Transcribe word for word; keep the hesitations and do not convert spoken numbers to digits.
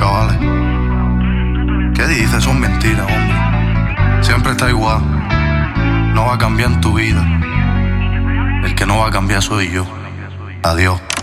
chavales. ¿Qué dices? Son mentiras, hombre. Siempre está igual. No va a cambiar en tu vida. El que no va a cambiar soy yo. Adiós.